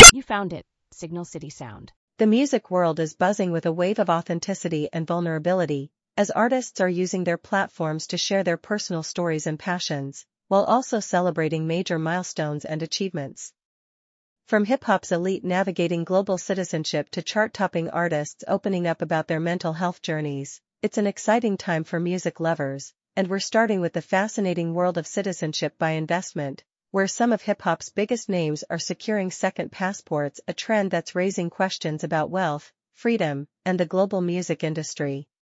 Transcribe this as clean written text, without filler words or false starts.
You found it, Signal City Sound. The music world is buzzing with a wave of authenticity and vulnerability, as artists are using their platforms to share their personal stories and passions, while also celebrating major milestones and achievements. From hip-hop's elite navigating global citizenship to chart-topping artists opening up about their mental health journeys, it's an exciting time for music lovers, and we're starting with the fascinating world of citizenship by investment, where some of hip-hop's biggest names are securing second passports, a trend that's raising questions about wealth, freedom, and the global music industry.